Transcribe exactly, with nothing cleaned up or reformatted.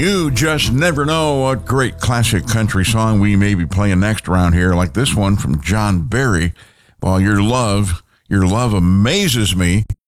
You just never know what great classic country song we may be playing next around here, like this one from John Barry. Well, your love, your love amazes me.